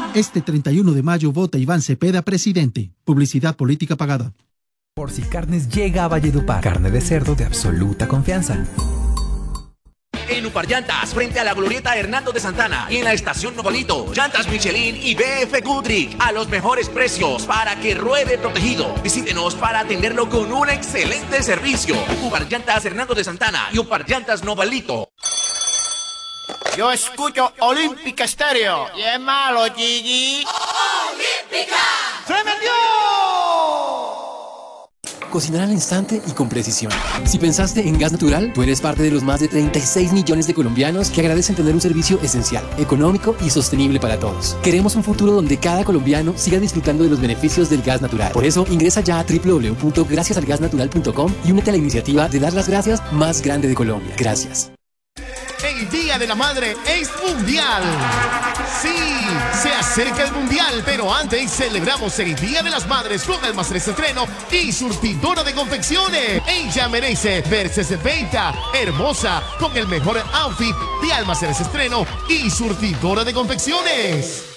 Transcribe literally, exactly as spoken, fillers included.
Este treinta y uno de mayo vota Iván Cepeda presidente. Publicidad política pagada. Porci Carnes llega a Valledupar. Carne de cerdo de absoluta confianza. En Upar Llantas, frente a la glorieta Hernando de Santana y en la estación Novalito, llantas Michelin y B F Goodrich a los mejores precios para que ruede protegido. Visítenos para atenderlo con un excelente servicio. Upar Llantas Hernando de Santana y Upar Llantas Novalito. Yo escucho Olímpica Estéreo. Y es malo, Gigi. ¡Olímpica! ¡Se metió! Cocinar al instante y con precisión. Si pensaste en gas natural, tú eres parte de los más de treinta y seis millones de colombianos que agradecen tener un servicio esencial, económico y sostenible para todos. Queremos un futuro donde cada colombiano siga disfrutando de los beneficios del gas natural. Por eso, ingresa ya a doble u doble u doble u punto gracias al gas natural punto com y únete a la iniciativa de dar las gracias más grande de Colombia. Gracias. El Día de la Madre es mundial. Sí, se acerca el mundial, pero antes celebramos el Día de las Madres con Almacenes Estreno y surtidora de confecciones. Ella merece verse setenta, hermosa, con el mejor outfit de Almacenes Estreno y surtidora de confecciones.